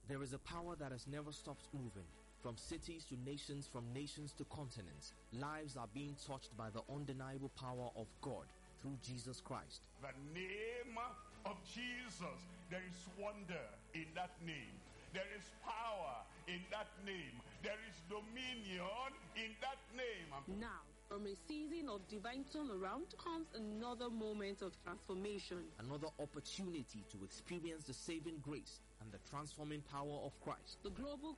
There is a power that has never stopped moving. From cities to nations, from nations to continents, lives are being touched by the undeniable power of God through Jesus Christ. The name of Jesus, there is wonder in that name. There is power in that name. There is dominion in that name. Now, from a season of divine turnaround comes another moment of transformation. Another opportunity to experience the saving grace and the transforming power of Christ. The Global